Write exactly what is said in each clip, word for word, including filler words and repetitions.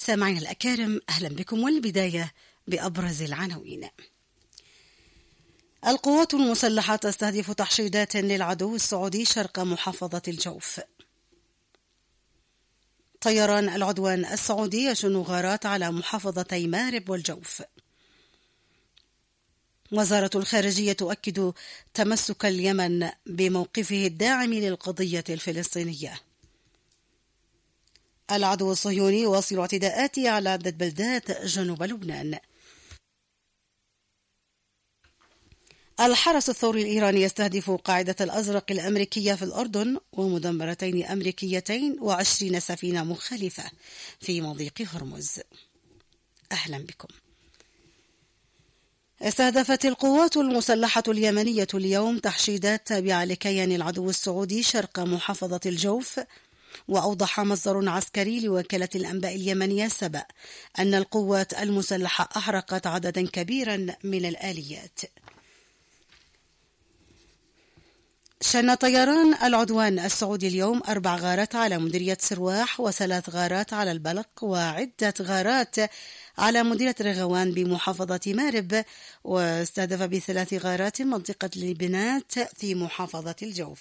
سامعين الأكارم، أهلا بكم. والبداية بأبرز العناوين. القوات المسلحة تستهدف تحشيدات للعدو السعودي شرق محافظة الجوف. طيران العدوان السعودي يشن غارات على محافظتي مارب والجوف. وزارة الخارجية تؤكد تمسك اليمن بموقفه الداعم للقضية الفلسطينية. العدو الصهيوني يواصل اعتداءاته على عدة بلدات جنوب لبنان. الحرس الثوري الإيراني يستهدف قاعدة الأزرق الأمريكية في الأردن ومدمرتين أمريكيتين وعشرين سفينة مخالفة في مضيق هرمز. أهلا بكم. استهدفت القوات المسلحة اليمنية اليوم تحشيدات تابعة لكيان العدو السعودي شرق محافظة الجوف. وأوضح مصدر عسكري لوكالة الأنباء اليمنية سبأ أن القوات المسلحة أحرقت عددا كبيرا من الآليات. شن طيران العدوان السعودي اليوم أربع غارات على مديرية سرواح وثلاث غارات على البلق وعدة غارات على مديرية رغوان بمحافظة مارب، واستهدف بثلاث غارات منطقة لبنات في محافظة الجوف.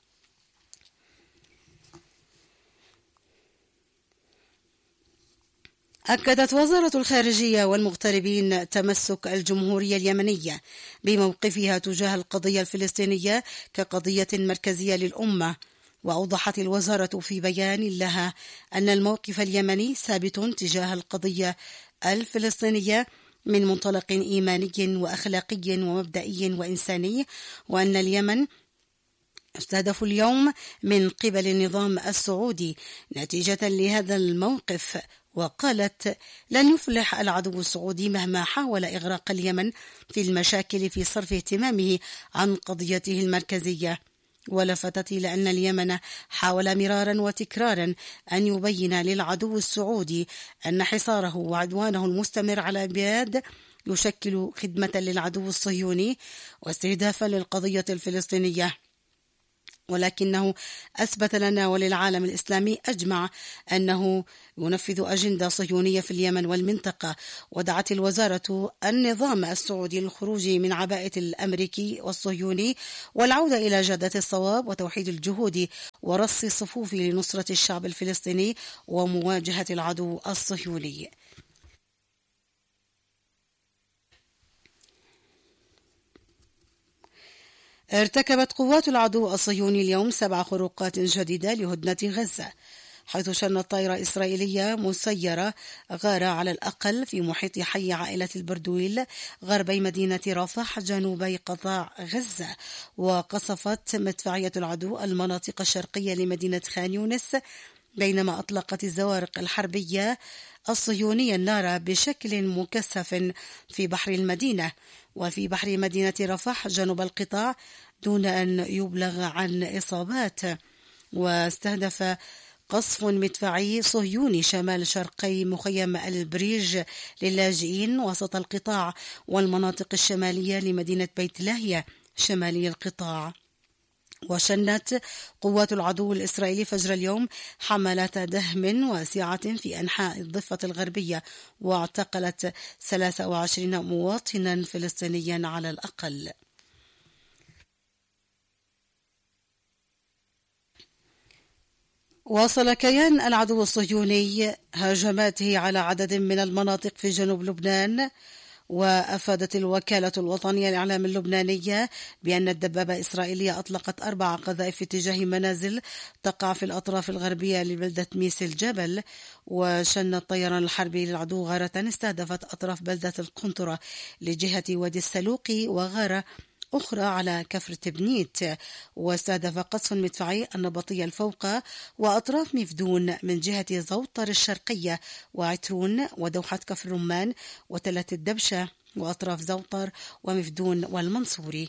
أكدت وزارة الخارجية والمغتربين تمسك الجمهورية اليمنية بموقفها تجاه القضية الفلسطينية كقضية مركزية للأمة. وأوضحت الوزارة في بيان لها أن الموقف اليمني ثابت تجاه القضية الفلسطينية من منطلق إيماني وأخلاقي ومبدئي وإنساني، وأن اليمن استهدف اليوم من قبل النظام السعودي نتيجة لهذا الموقف. وقالت: لن يفلح العدو السعودي مهما حاول إغراق اليمن في المشاكل في صرف اهتمامه عن قضيته المركزية. ولفتت إلى أن اليمن حاول مرارا وتكرارا أن يبين للعدو السعودي أن حصاره وعدوانه المستمر على البلاد يشكل خدمة للعدو الصهيوني واستهدافا للقضية الفلسطينية، ولكنه أثبت لنا وللعالم الإسلامي أجمع أنه ينفذ أجندة صهيونية في اليمن والمنطقة. ودعت الوزارة النظام السعودي للخروج من عباءة الأمريكي والصهيوني والعودة إلى جادة الصواب وتوحيد الجهود ورص الصفوف لنصرة الشعب الفلسطيني ومواجهة العدو الصهيوني. ارتكبت قوات العدو الصهيوني اليوم سبع خروقات جديدة لهدنة غزة، حيث شنت طائرة إسرائيلية مسيرة غارة على الأقل في محيط حي عائلة البردويل غربي مدينة رفح جنوبي قطاع غزة. وقصفت مدفعية العدو المناطق الشرقية لمدينة خان يونس، بينما أطلقت الزوارق الحربية الصهيونية النار بشكل مكثف في بحر المدينة وفي بحر مدينة رفح جنوب القطاع دون أن يبلغ عن إصابات. واستهدف قصف مدفعي صهيوني شمال شرقي مخيم البريج للاجئين وسط القطاع والمناطق الشمالية لمدينة بيت لاهيا شمالي القطاع. وشنت قوات العدو الإسرائيلي فجر اليوم حملات دهم واسعة في أنحاء الضفة الغربية، واعتقلت ثلاثة وعشرين مواطنا فلسطينيا على الأقل. واصل كيان العدو الصهيوني هجماته على عدد من المناطق في جنوب لبنان. وأفادت الوكالة الوطنية للإعلام اللبنانية بأن الدبابة الإسرائيلية أطلقت أربع قذائف في اتجاه منازل تقع في الأطراف الغربية لبلدة ميس الجبل. وشن الطيران الحربي للعدو غارة استهدفت أطراف بلدة القنطرة لجهة وادي السلوقي وغارة أخرى على كفر تبنيت. واستهدف قصف مدفعي النبطية الفوقة وأطراف مفدون من جهة زوطر الشرقية وعترون ودوحة كفر رمان وتلة الدبشة وأطراف زوطر ومفدون والمنصوري.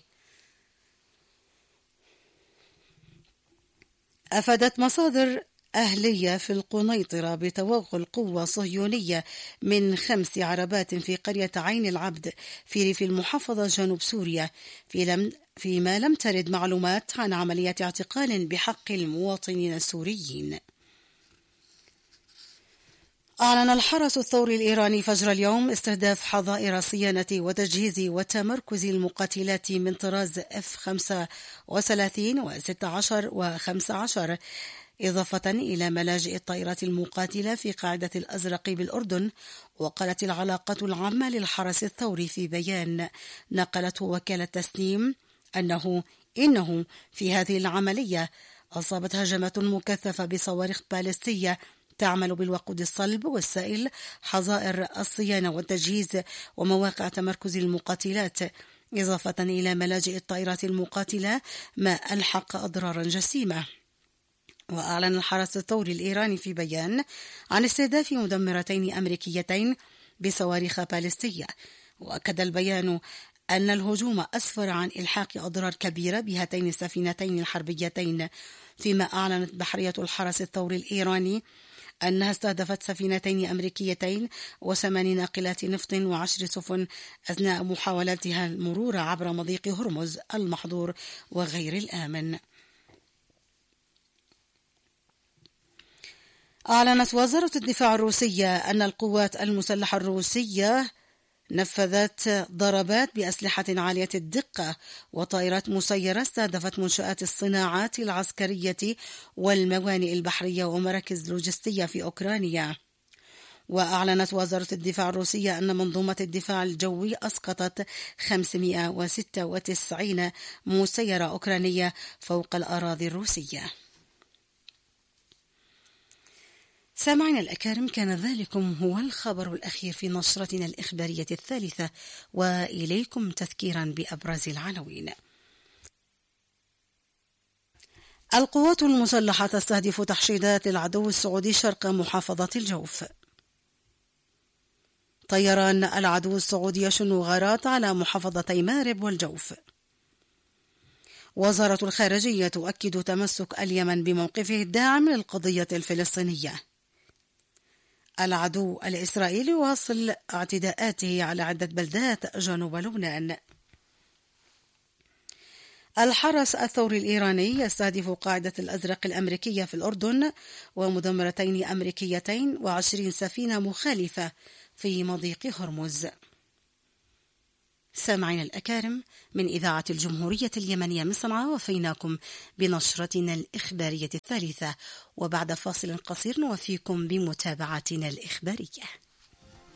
أفادت مصادر أهلية في القنيطرة بتوغل قوة صهيونية من خمس عربات في قرية عين العبد في ريف المحافظة جنوب سوريا، في لم فيما لم ترد معلومات عن عملية اعتقال بحق المواطنين السوريين. أعلن الحرس الثوري الإيراني فجر اليوم استهداف حظائر صيانة وتجهيز وتمركز المقاتلات من طراز إف خمسة وثلاثين وستة عشر وخمسة عشر، إضافة إلى ملاجئ الطائرات المقاتلة في قاعدة الأزرق بالأردن. وقالت العلاقة العامة للحرس الثوري في بيان نقلته وكالة تسنيم أنه إنه في هذه العملية أصابت هجمات مكثفة بصواريخ باليستية تعمل بالوقود الصلب والسائل حظائر الصيانة والتجهيز ومواقع تمركز المقاتلات، إضافة إلى ملاجئ الطائرات المقاتلة، ما ألحق أضرارا جسيمة. وأعلن الحرس الثوري الإيراني في بيان عن استهداف مدمرتين أمريكيتين بصواريخ باليستية. وأكد البيان أن الهجوم أسفر عن إلحاق أضرار كبيرة بهاتين السفينتين الحربيتين، فيما أعلنت بحرية الحرس الثوري الإيراني أنها استهدفت سفينتين أمريكيتين وثمان ناقلات نفط وعشر سفن أثناء محاولاتها المرور عبر مضيق هرمز المحظور وغير الآمن. أعلنت وزارة الدفاع الروسية أن القوات المسلحة الروسية نفذت ضربات بأسلحة عالية الدقة وطائرات مسيرة استهدفت منشآت الصناعات العسكرية والموانئ البحرية ومراكز لوجستية في أوكرانيا. وأعلنت وزارة الدفاع الروسية أن منظومة الدفاع الجوي أسقطت خمسمائة وستة وتسعين مسيرة أوكرانية فوق الأراضي الروسية. سامعنا الأكارم، كان ذلكم هو الخبر الأخير في نشرتنا الإخبارية الثالثة، وإليكم تذكيرا بأبرز العناوين. القوات المسلحة تستهدف تحشيدات العدو السعودي شرق محافظة الجوف. طيران العدو السعودي يشن غارات على محافظتي مارب والجوف. وزارة الخارجية تؤكد تمسك اليمن بموقفه الداعم للقضية الفلسطينية. العدو الإسرائيلي يواصل اعتداءاته على عدة بلدات جنوب لبنان. الحرس الثوري الإيراني يستهدف قاعدة الأزرق الأمريكية في الأردن ومدمرتين أمريكيتين وعشرين سفينة مخالفة في مضيق هرمز. سامعين الأكارم، من إذاعة الجمهورية اليمنية من صنعاء، وفيناكم بنشرتنا الإخبارية الثالثة، وبعد فاصل قصير نوفيكم بمتابعتنا الإخبارية.